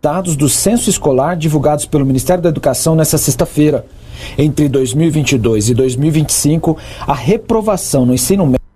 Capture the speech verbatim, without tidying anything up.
dados do censo escolar divulgados pelo Ministério da Educação nesta sexta-feira. Entre dois mil e vinte e dois e dois mil e vinte e cinco, a reprovação no ensino médio